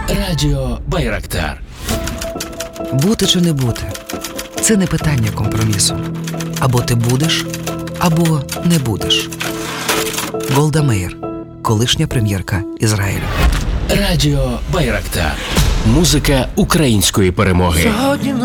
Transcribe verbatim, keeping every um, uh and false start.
Радіо Байрактар. Бути чи не бути – це не питання компромісу. Або ти будеш, або не будеш. Голда Меїр, колишня прем'єрка Ізраїлю. Радіо Байрактар. Музика української перемоги. Сьогодні